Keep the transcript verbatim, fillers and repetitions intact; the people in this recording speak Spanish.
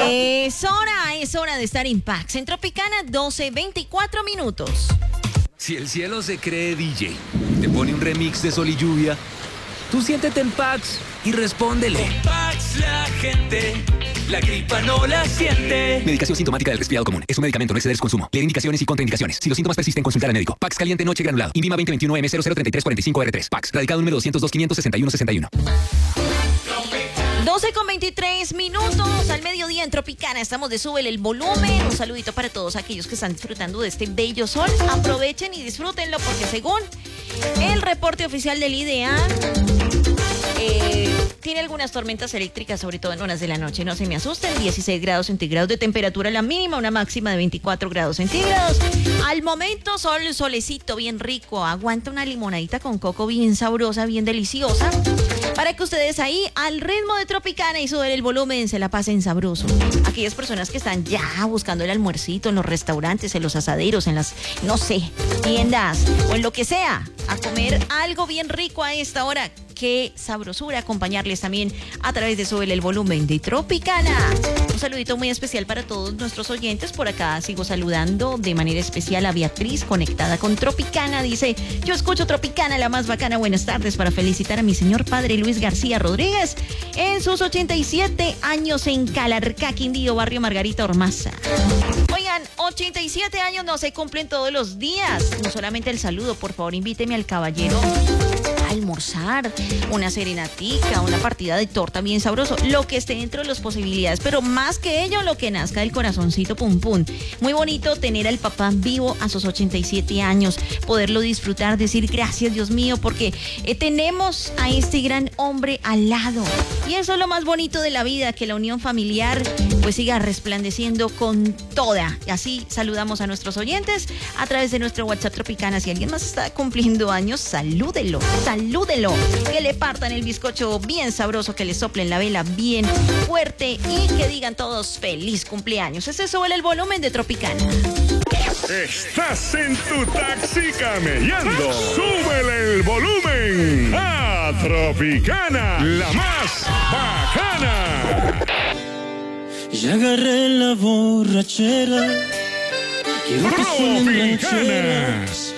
Es hora, es hora de estar en Pax. En Tropicana, doce veinticuatro minutos. Si el cielo se cree D J, te pone un remix de Sol y Lluvia, tú siéntete en Pax y respóndele. En Pax la gente, la gripa no la siente. Medicación sintomática del resfriado común. Es un medicamento, no exceder su consumo. Leer indicaciones y contraindicaciones. Si los síntomas persisten, consultar al médico. Pax caliente noche granulado. Invima veinte veintiuno M cero cero treinta y tres cuarenta y cinco R tres. Pax. Radicado número doscientos dos quinientos sesenta y uno sesenta y uno. doce con veintitrés minutos al mediodía en Tropicana. Estamos de Súbele el volumen. Un saludito para todos aquellos que están disfrutando de este bello sol. Aprovechen y disfrútenlo porque según el reporte oficial del I D A, eh, tiene algunas tormentas eléctricas, sobre todo en horas de la noche. No se me asusten. dieciséis grados centígrados de temperatura la mínima, una máxima de veinticuatro grados centígrados. Al momento, sol, solecito bien rico. Aguanta una limonadita con coco bien sabrosa, bien deliciosa. Para que ustedes ahí, al ritmo de Tropicana y Súbele el volumen, se la pasen sabroso. Aquellas personas que están ya buscando el almuercito en los restaurantes, en los asaderos, en las, no sé, tiendas o en lo que sea, a comer algo bien rico a esta hora. Qué sabrosura acompañarles también a través de Súbele el volumen de Tropicana. Un saludito muy especial para todos nuestros oyentes. Por acá sigo saludando de manera especial a Beatriz, conectada con Tropicana. Dice, yo escucho Tropicana, la más bacana. Buenas tardes, para felicitar a mi señor padre Luis García Rodríguez en sus ochenta y siete años en Calarcá, Quindío, barrio Margarita Ormaza. Oigan, ochenta y siete años no se cumplen todos los días. No solamente el saludo, por favor, invíteme al caballero a almorzar, una serenatica, una partida de torta bien sabroso, lo que esté dentro de las posibilidades, pero más que ello, lo que nazca del corazoncito pum pum. Muy bonito tener al papá vivo a sus ochenta y siete años, poderlo disfrutar, decir gracias Dios mío, porque eh, tenemos a este gran hombre al lado. Y eso es lo más bonito de la vida, que la unión familiar pues siga resplandeciendo con toda. Y así saludamos a nuestros oyentes a través de nuestro WhatsApp Tropicana. Si alguien más está cumpliendo años, salúdelo, salúdelo. Que le partan el bizcocho bien sabroso, que le soplen la vela bien fuerte y que digan todos feliz cumpleaños. Ese Súbele el volumen de Tropicana. Estás en tu taxi camellando. Súbele el volumen a Tropicana, la más bacana. Ya agarré la borrachera. Quiero que suenen rancheras